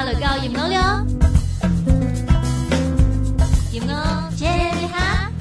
就到音乐了，音乐接你哈。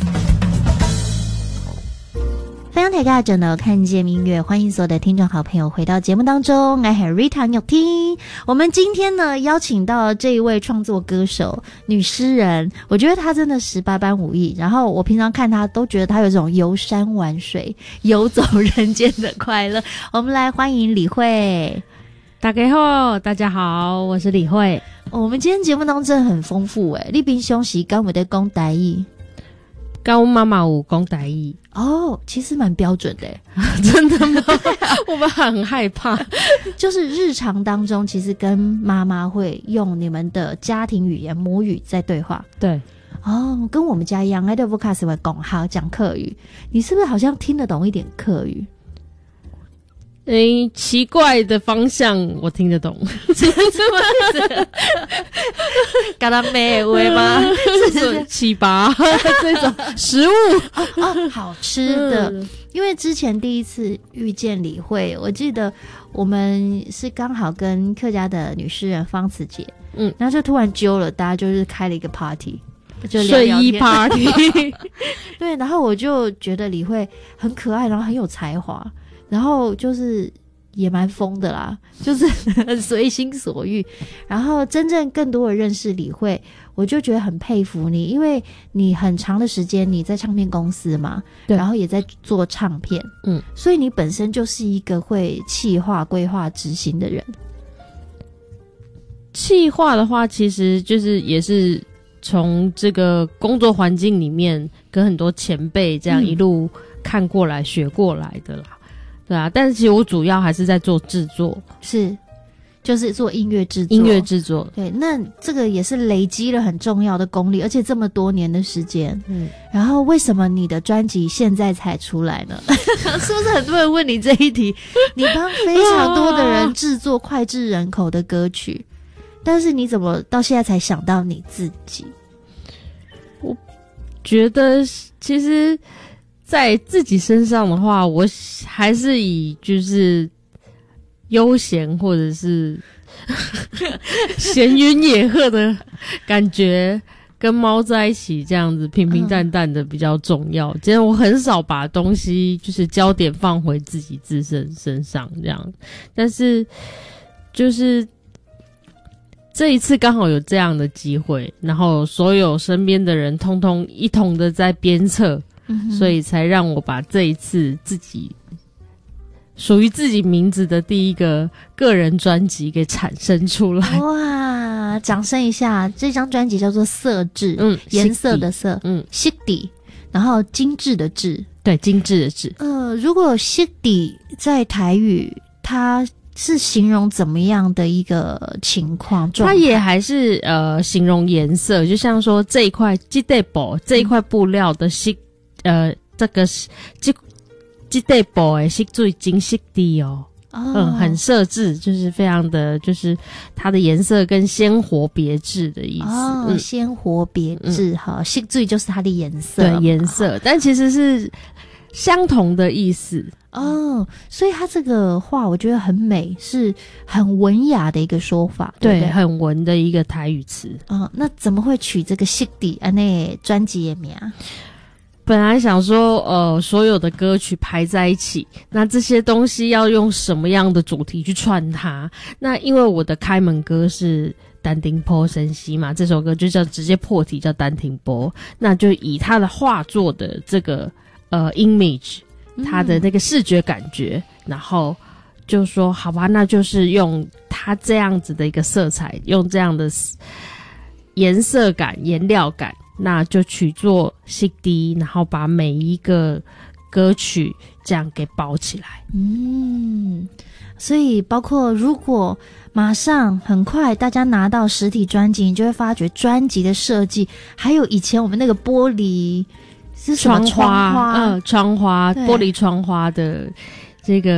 分享大家真的看见音乐，欢迎所有的听众好朋友回到节目当中。我是 Rita 玉婷，我们今天呢邀请到这一位创作歌手、女诗人，我觉得她真的18般武艺。然后我平常看她都觉得她有这种游山玩水、游走人间的快乐。我们来欢迎李慧。 大家好，大家好，我是李慧。 我们今天节目当中真的很丰富诶，你平常时敢有在讲台语？ 跟我妈妈有讲台语哦，其实蛮标准的耶。 真的吗？我们很害怕。 就是日常当中其实跟妈妈会用你们的家庭语言母语在对话。 对哦，跟我们家一样 I don't focus 会讲客语。你是不是好像听得懂一点客语？ 奇怪的方向我听得懂。 什么意思？嘎达美味吗？ 是七八这种食物哦，好吃的。因为之前第一次遇见李慧，我记得我们是刚好跟客家的女诗人方慈姐，然后就突然揪了大家，就是开了一个 party， 就聊聊天睡衣 party 对，然后我就觉得李慧很可爱，然后很有才华，然后就是也蛮疯的啦，就是很随心所欲。然后真正更多的认识李慧，我就觉得很佩服你，因为你很长的时间你在唱片公司嘛，然后也在做唱片，所以你本身就是一个会企划、规划、执行的人。 企划的话，其实就是也是从这个工作环境里面跟很多前辈这样一路看过来、学过来的啦。对啊，但是其实我主要还是在做制作， 就是做音乐制作。对，那这个也是累积了很重要的功力，而且这么多年的时间。然后为什么你的专辑现在才出来呢？是不是很多人问你这一题？你帮非常多的人制作脍炙人口的歌曲，但是你怎么到现在才想到你自己？ 我觉得其实在自己身上的话，我还是以就是悠闲或者是闲云野鹤的感觉，跟猫在一起这样子平平淡淡的比较重要。其实我很少把东西就是焦点放回自己自身上这样，但是就是这一次刚好有这样的机会，然后所有身边的人通通一同的在鞭策。所以才让我把这一次自己属于自己名字的第一个个人专辑给产生出来。 哇，掌声一下！这张专辑叫做色致，颜色的色，色底，然后精致的致， 对，精致的致。 如果色底在台语，它是形容怎么样的一个情况？ 它也还是形容颜色，就像说这一块这一块布料的色。这个这块布的色水真色的哦，很设置，就是非常的，就是它的颜色跟鲜活别致的意思。 鲜活别致哈，色水就是它的颜色， 对，颜色，但其实是相同的意思。 所以它这个话我觉得很美，是很文雅的一个说法， 对，很文的一个台语词。 那怎么会取这个色底那专辑的名？ 本来想说所有的歌曲排在一起，那这些东西要用什么样的主题去串它？那因为我的开门歌是丹丁波神西嘛，这首歌就叫直接破题叫丹丁波，那就以他的画作的这个image，他的那个视觉感觉，然后就说好吧，那就是用他这样子的一个色彩，用这样的颜色感、颜料感。那就取作 CD， 然后把每一个歌曲这样给包起来。 所以包括如果马上很快大家拿到实体专辑，你就会发觉专辑的设计，还有以前我们那个玻璃是什么窗花， 窗花，玻璃窗花的这个